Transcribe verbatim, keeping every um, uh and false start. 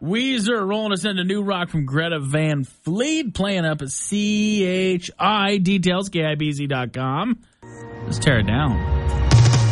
Weezer rolling us into new rock from Greta Van Fleet, playing up at C H I. Details, K I B Z dot com. Let's tear it down.